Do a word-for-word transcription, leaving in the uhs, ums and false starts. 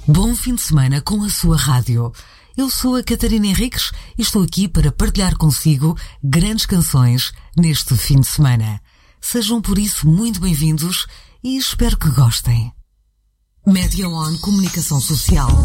Bom fim de semana com a sua rádio. Eu sou a Catarina Henriques e estou aqui para partilhar consigo grandes canções neste fim de semana. Sejam por isso muito bem-vindos e espero que gostem. Média On Comunicação Social.